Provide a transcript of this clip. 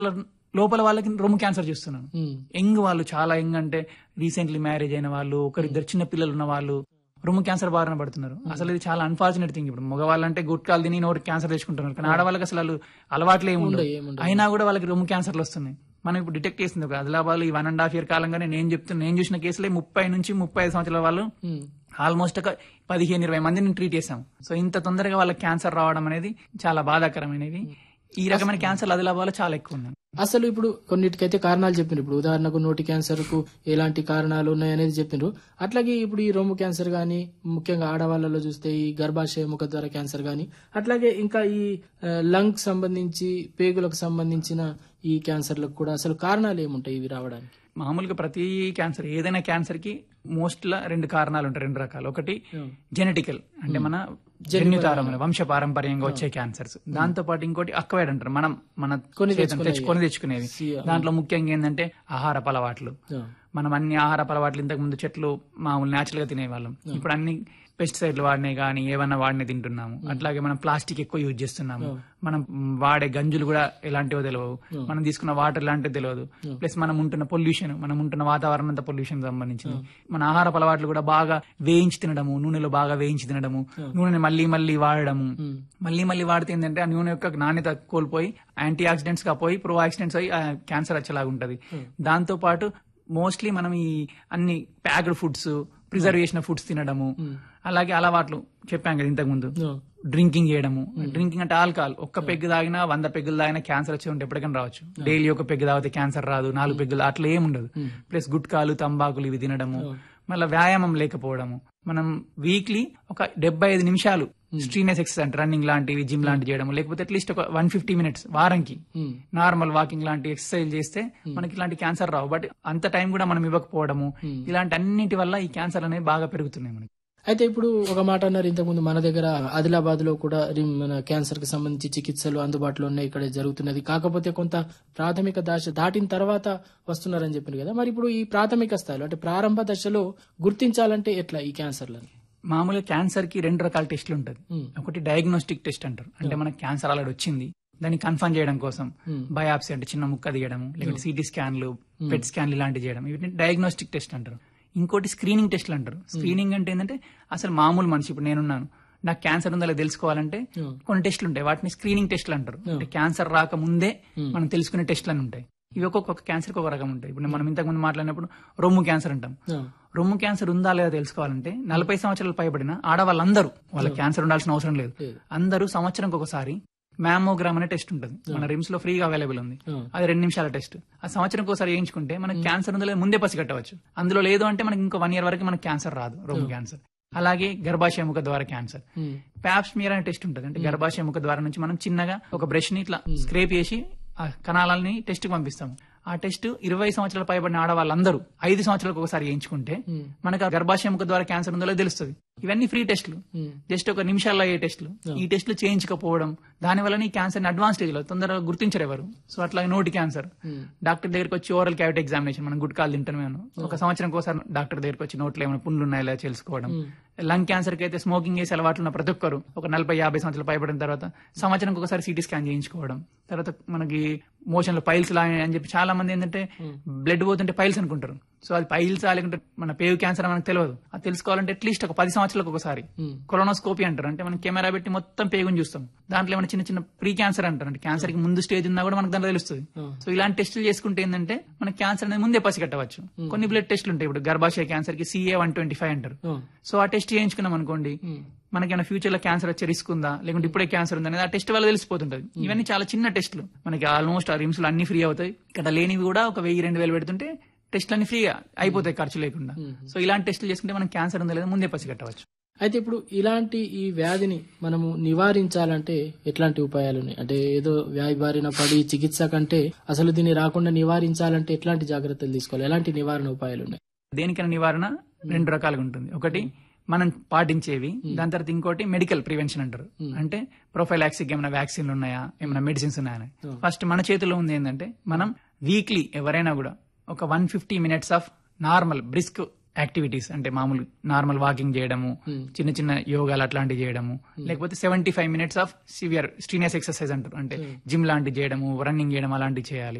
లోపల వాళ్ళకి రొమ్ము క్యాన్సర్ చూస్తున్నాను. యంగ్ వాళ్ళు, చాలా యంగ్ అంటే రీసెంట్లీ మ్యారేజ్ అయిన వాళ్ళు, ఒకరిద్దరు చిన్న పిల్లలు ఉన్న వాళ్ళు రొమ్ము క్యాన్సర్ బారిన పడుతున్నారు. అసలు ఇది చాలా అన్ఫార్చునేట్ థింగ్. ఇప్పుడు మగవాళ్ళంటే గుట్కాలు తిని నోటి క్యాన్సర్ తెచ్చుకుంటున్నారు, కానీ ఆడవాళ్ళకి అసలు అలవాట్లే ఏముండవు. అయినా కూడా వాళ్ళకి రొమ్ము క్యాన్సర్లు వస్తున్నాయి. మనం ఇప్పుడు డిటెక్ట్ చేసింది ఒక ఆదిలాబాద్ ఈ 1.5 year కాలంగానే నేను చూసిన కేసులే 30 నుంచి 35 సంవత్సరాల వాళ్ళు ఆల్మోస్ట్ ఒక 15-20 మందిని ట్రీట్ చేశాం. సో ఇంత తొందరగా వాళ్ళకి క్యాన్సర్ రావడం అనేది చాలా బాధాకరమైనది. ఈ రకమైన క్యాన్సర్ ఆదిలాబాద్ చాలా ఎక్కువ ఉన్నాయి. అసలు ఇప్పుడు కొన్నిటికైతే కారణాలు చెప్పిండ్రు. ఇప్పుడు ఉదాహరణకు నోటి క్యాన్సర్ కు ఎలాంటి కారణాలు ఉన్నాయనేది చెప్పిండ్రు. అట్లాగే ఇప్పుడు ఈ రొమ్ము క్యాన్సర్ గానీ, ముఖ్యంగా ఆడవాళ్లలో చూస్తే ఈ గర్భాశయ ముఖద్వార క్యాన్సర్ గానీ, అట్లాగే ఇంకా ఈ లంగ్ సంబంధించి, పేగులకు సంబంధించిన ఈ క్యాన్సర్లకు కూడా అసలు కారణాలు ఏముంటాయి ఇవి రావడానికి? మామూలుగా ప్రతి క్యాన్సర్, ఏదైనా క్యాన్సర్ కి మోస్ట్ లా 2 కారణాలు ఉంటాయి, 2 రకాలు. ఒకటి జెనెటికల్, అంటే మన జన్యుతారమైన వంశపారంపర్యంగా వచ్చే క్యాన్సర్స్. దాంతో పాటు ఇంకోటి అక్వైర్డ్ అంటారు, మనం కొని తెచ్చుకునేవి. దాంట్లో ముఖ్యంగా ఏంటంటే ఆహారపు అలవాట్లు. మనం అన్ని ఆహారపు అలవాట్లు ఇంతకు ముందు చెట్లు మామూలు న్యాచురల్ గా తినేవాళ్ళం. ఇప్పుడు అన్ని పెస్టిసైడ్లు వాడినే కానీ ఏమన్నా వాడినే తింటున్నాము. అట్లాగే మనం ప్లాస్టిక్ ఎక్కువ యూజ్ చేస్తున్నాము. మనం వాడే గంజులు కూడా ఎలాంటివో తెలియవు, మనం తీసుకున్న వాటర్ ఎలాంటివి తెలియదు. ప్లస్ మనం ఉంటున్న పొల్యూషన్, మనం ఉంటున్న వాతావరణం అంతా పొల్యూషన్ సంబంధించింది. మన ఆహార అలవాట్లు కూడా బాగా వేయించి తినడము, నూనెలో బాగా వేయించి తినడము, నూనెని మళ్ళీ వాడడము. మళ్ళీ వాడితే ఏంటంటే ఆ నూనె యొక్క నాణ్యత కోల్పోయి యాంటీ ఆక్సిడెంట్స్ గా పోయి ప్రో ఆక్సిడెంట్స్ అయ్యి క్యాన్సర్ వచ్చేలాగా ఉంటది. దాంతో పాటు మోస్ట్లీ మనం ఈ అన్ని ప్యాక్డ్ ఫుడ్స్, ప్రిజర్వ్ చేసిన ఫుడ్స్ తినడము, అలాగే అలవాట్లు చెప్పాం కదా ఇంతకు ముందు, డ్రింకింగ్ చేయడము. డ్రింకింగ్ అంటే ఆల్కహాల్, ఒక్క పెగ్గు తాగినా 100 పెగ్గులు తాగినా క్యాన్సర్ వచ్చే ఉంటే ఎప్పటికైనా రావచ్చు. డైలీ ఒక పెగ్గు తాగితే క్యాన్సర్ రాదు, 4 పెగ్గులు అట్లా ఏముండదు. ప్లస్ గుట్కాలు, తంబాకులు ఇవి తినడము, మళ్ళీ వ్యాయామం లేకపోవడము. మనం వీక్లీ ఒక 75 నిమిషాలు స్ట్రీనెస్ ఎక్సర్సైజ్ అంటే రన్నింగ్ లాంటివి, జిమ్ లాంటివి చేయడం, లేకపోతే అట్లీస్ట్ ఒక 150 minutes వారంకి నార్మల్ వాకింగ్ లాంటి ఎక్సర్సైజ్ చేస్తే మనకి ఇలాంటి క్యాన్సర్ రావు. బట్ అంత టైం కూడా మనం ఇవ్వకపోవడము, ఇలాంటి అన్నింటి వల్ల ఈ క్యాన్సర్ అనేవి బాగా పెరుగుతున్నాయి మనకి. అయితే ఇప్పుడు ఒక మాట అన్నారు ఇంతకుముందు, మన దగ్గర ఆదిలాబాద్ లో కూడా మన క్యాన్సర్ కి సంబంధించి చికిత్సలు అందుబాటులో ఉన్నాయి, ఇక్కడ జరుగుతున్నది. కాకపోతే కొంత ప్రాథమిక దశ దాటిన తర్వాత వస్తున్నారని చెప్పింది కదా. మరి ఇప్పుడు ఈ ప్రాథమిక స్థాయిలో అంటే ప్రారంభ దశలో గుర్తించాలంటే ఎట్లా ఈ క్యాన్సర్లను? మామూలుగా క్యాన్సర్ కి 2 రకాల టెస్టులు ఉంటుంది. ఒకటి డయాగ్నోస్టిక్ టెస్ట్ అంటారు, అంటే మనకు క్యాన్సర్ ఆల్రెడీ వచ్చింది, దాన్ని కన్ఫర్మ్ చేయడం కోసం బయాప్సీ అంటే చిన్న ముక్క తీయడం, లేకపోతే సిటీ స్కాన్లు, పెట్ స్కాన్లు ఇలాంటివి చేయడం, వీటిని డయాగ్నోస్టిక్ టెస్ట్ అంటారు. ఇంకోటి స్క్రీనింగ్ టెస్ట్లు అంటారు. స్క్రీనింగ్ అంటే ఏంటంటే అసలు మామూలు మనిషి, ఇప్పుడు నేనున్నాను, నాకు క్యాన్సర్ ఉందా తెలుసుకోవాలంటే కొన్ని టెస్టులు ఉంటాయి, వాటిని స్క్రీనింగ్ టెస్ట్లు అంటారు. అంటే క్యాన్సర్ రాకముందే మనం తెలుసుకునే టెస్టులు అని ఉంటాయి. ఇవి ఒక్కొక్క క్యాన్సర్ ఒక రకం ఉంటాయి. ఇప్పుడు మనం ఇంతకు ముందు మాట్లాడినప్పుడు రొమ్ము క్యాన్సర్ అంటాం. రొమ్ము క్యాన్సర్ ఉందా లేదా తెలుసుకోవాలంటే 40 సంవత్సరాలు పైబడిన ఆడవాళ్ళందరూ, వాళ్ళకి క్యాన్సర్ ఉండాల్సిన అవసరం లేదు, అందరూ సంవత్సరంకి ఒకసారి మ్యామోగ్రామ్ అనే టెస్ట్ ఉంటుంది, మన రిమ్స్ లో ఫ్రీగా అవైలబుల్ ఉంది. అది 2 నిమిషాల టెస్ట్. ఆ సంవత్సరం ఒకసారి వేయించుకుంటే మనకి క్యాన్సర్ ఉందో ముందే పసిగట్టవచ్చు. అందులో లేదు అంటే మనకి ఇంకో 1 year వరకు మనకి క్యాన్సర్ రాదు, రొమ్ము క్యాన్సర్. అలాగే గర్భాశయ ముఖ ద్వార క్యాన్సర్, ప్యాప్స్మియర్ అనే టెస్ట్ ఉంటుంది. అంటే గర్భాశయ ముఖ ద్వారం నుంచి మనం చిన్నగా ఒక బ్రష్ ని ఇట్లా స్క్రేప్ చేసి ఆ కణాలని టెస్ట్ కి పంపిస్తాము. ఆ టెస్ట్ 20 సంవత్సరాలు పైబడిన ఆడవాళ్ళందరూ 5 సంవత్సరాలకు ఒకసారి చేయించుకుంటే మనకు ఆ గర్భాశయ ముఖ ద్వారా క్యాన్సర్ ఉందో తెలుస్తుంది. ఇవన్నీ ఫ్రీ టెస్టులు, జస్ట్ ఒక నిమిషాల్లో అయ్యే టెస్టులు. ఈ టెస్టులు చేయించకపోవడం దానివల్ల ఈ క్యాన్సర్ అడ్వాన్స్ స్టేజ్ లో తొందరగా గుర్తించరు ఎవరు. సో అట్లా నోటి క్యాన్సర్, డాక్టర్ దగ్గరికి వచ్చి ఓరల్ క్యావిటీ ఎగ్జామినేషన్, మనం గుట్కాలు తింటామే, ఒక సంవత్సరం ఒకసారి డాక్టర్ దగ్గరికి వచ్చి నోట్లో ఏమైనా పుండ్లు ఉన్నాయో తెలుసుకోవడం. లంగ్ క్యాన్సర్ కి అయితే స్మోకింగ్ చేసే అలవాట్లు ఉన్న ప్రతి ఒక్కరు ఒక 40-50 సంవత్సరాలు పైబడిన తర్వాత సంవత్సరం ఒకసారి సిటీ స్కాన్ చేయించుకోవడం. తర్వాత మనకి మోషన్ లో పైల్స్ లా అని చెప్పి చాలా మంది ఏంటంటే బ్లడ్ పోతుంటే పైల్స్ అనుకుంటారు. సో అది పైల్స్ లేకుంటే మన పేగు క్యాన్సర్ మనకు తెలియదు. అది తెలుసుకోవాలంటే అట్లీస్ట్ ఒక 10 సంవత్సరాలకు ఒకసారి కొలోనోస్కోపీ అంటారు, అంటే మనం కెమెరా పెట్టి మొత్తం పేగుని చూస్తాం. దాంట్లో ఏమైనా చిన్న చిన్న ప్రీ క్యాన్సర్ అంటారు, అంటే క్యాన్సర్ కి ముందు స్టేజ్ ఉన్నా కూడా మనకు దాంట్లో తెలుస్తుంది. సో ఇలాంటి టెస్టులు చేసుకుంటే ఏంటంటే మనకి క్యాన్సర్ అనేది ముందే పసిగట్టవచ్చు. కొన్ని బ్లడ్ టెస్టులు ఉంటాయి, ఇప్పుడు గర్భాశయ క్యాన్సర్ కి CA-125 అంటారు. సో ఆ టెస్ట్ చేయించుకున్నాం అనుకోండి, మనకేమైనా ఫ్యూచర్ లో క్యాన్సర్ వచ్చే రిస్క్ ఉందా, లేకుంటే ఇప్పుడే క్యాన్సర్ ఉందా అనేది ఆ టెస్ట్ వల్ల తెలిసిపోతుంటది. ఇవన్నీ చాలా చిన్న టెస్టులు, మనకి ఆల్మోస్ట్ ఆ రిమ్స్ లో అన్ని ఫ్రీ అవుతాయి. ఇక్కడ లేనివి కూడా ఒక 1000-2000 పెడుతుంటే టెస్టులు అన్ని ఫ్రీగా అయిపోతాయి ఖర్చు లేకుండా. సో ఇలాంటి టెస్టులు చేసుకుంటే మనం క్యాన్సర్ ఉందా లేదా ముందే పసిగట్టవచ్చు. అయితే ఇప్పుడు ఇలాంటి ఈ వ్యాధిని మనము నివారించాలంటే ఎట్లాంటి ఉపాయాలు ఉన్నాయి? అంటే ఏదో వ్యాధి బారిన పడి చికిత్స కంటే అసలు దీన్ని రాకుండా నివారించాలంటే ఎట్లాంటి జాగ్రత్తలు తీసుకోవాలి, ఎలాంటి నివారణ ఉపాయాలు ఉన్నాయి? దేనికైనా నివారణ 2 రకాలుగా ఉంటుంది. ఒకటి మనం పాటించేవి, దాని తర్వాత ఇంకోటి మెడికల్ ప్రివెన్షన్ అంటారు. అంటే ప్రొఫైలాక్సిక్ ఏమైనా వ్యాక్సిన్లు ఉన్నాయా, ఏమైనా మెడిసిన్స్ ఉన్నాయా. ఫస్ట్ మన చేతిలో ఉంది ఏంటంటే మనం వీక్లీ ఎవరైనా కూడా ఒక 150 minutes of normal brisk activities అంటే మామూలు నార్మల్ వాకింగ్ చేయడము, చిన్న చిన్న యోగాలు అట్లాంటివి చేయడము, లేకపోతే 75 minutes of severe strenuous exercise అంటారు, అంటే జిమ్ లాంటివి చేయడము, రన్నింగ్ చేయడం అలాంటివి చేయాలి.